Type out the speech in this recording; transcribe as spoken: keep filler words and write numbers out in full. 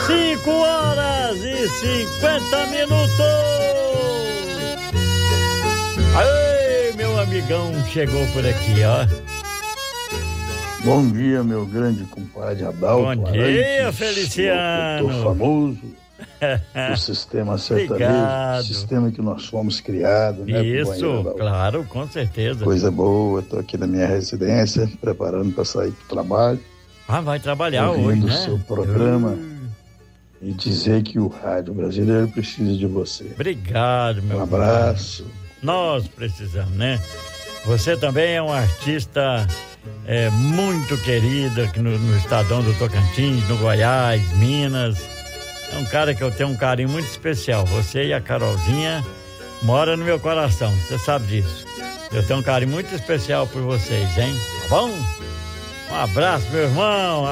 cinco horas e cinquenta minutos. Aê, meu amigão chegou por aqui, ó. Bom dia, meu grande compadre Adalto. Bom dia, Arantes, Feliciano. o famoso do sistema sertanejo, Obrigado. sistema que nós fomos criados, né? Isso, claro, com certeza. Coisa boa, estou aqui na minha residência, preparando para sair para o trabalho. Ah, vai trabalhar ouvindo hoje, né? o seu programa Hum. e dizer que o rádio brasileiro precisa de você. Obrigado, meu Um abraço. pai. Nós precisamos, né? Você também é um artista é, muito querido aqui no, no Estadão do Tocantins, no Goiás, Minas. É um cara que eu tenho um carinho muito especial. Você e a Carolzinha moram no meu coração, você sabe disso. Eu tenho um carinho muito especial por vocês, hein? Tá bom? Um abraço, meu irmão.